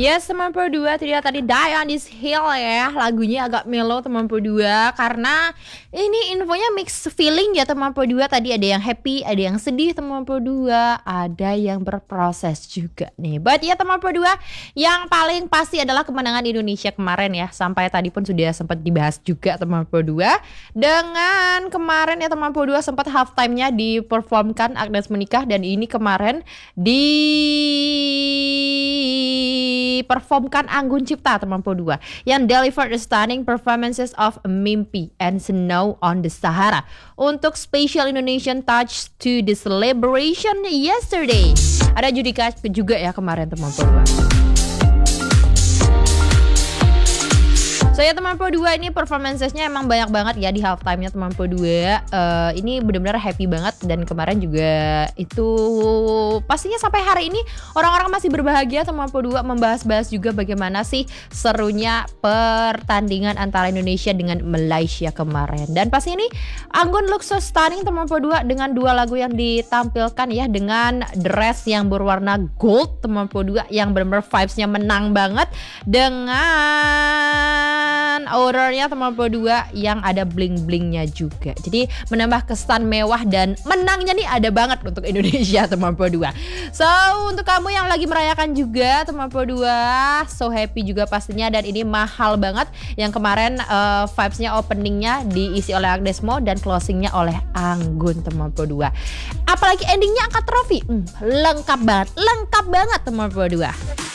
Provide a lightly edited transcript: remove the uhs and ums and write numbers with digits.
Yes, teman Pro 2 tadi Die on This Hill ya. Lagunya agak mellow teman Pro 2 karena ini infonya mix feeling ya teman Pro 2. Tadi ada yang happy, ada yang sedih teman Pro 2, ada yang berproses juga nih. But ya teman Pro 2, yang paling pasti adalah kemenangan Indonesia kemarin ya. Sampai tadi pun sudah sempat dibahas juga teman Pro 2. Dengan kemarin ya teman Pro 2 sempat halftime-nya diperformkan Agnes Monica, dan ini kemarin diperformkan Anggun Cipta teman Pro 2 yang delivered the stunning performances of Mimpi and Snow on the Sahara untuk special Indonesian touch to the celebration yesterday. Ada Judika juga ya kemarin teman Pro 2. So ya teman Pro 2, ini performancesnya emang banyak banget ya di halftime-nya teman Pro 2. Ini benar-benar happy banget, dan kemarin juga itu pastinya sampai hari ini orang-orang masih berbahagia teman Pro 2, membahas-bahas juga bagaimana sih serunya pertandingan antara Indonesia dengan Malaysia kemarin. Dan pasti ini Anggun look so stunning teman Pro 2 dengan dua lagu yang ditampilkan ya, dengan dress yang berwarna gold teman Pro 2 yang benar-benar vibes-nya menang banget, dengan outernya teman Pro 2 yang ada bling-blingnya juga. Jadi menambah kesan mewah, dan menangnya nih ada banget untuk Indonesia teman Pro 2. So untuk kamu yang lagi merayakan juga teman Pro 2, so happy juga pastinya. Dan ini mahal banget yang kemarin vibes-nya openingnya diisi oleh Agnes Mo dan closingnya oleh Anggun teman Pro 2. Apalagi endingnya angkat trofi, lengkap banget teman Pro 2.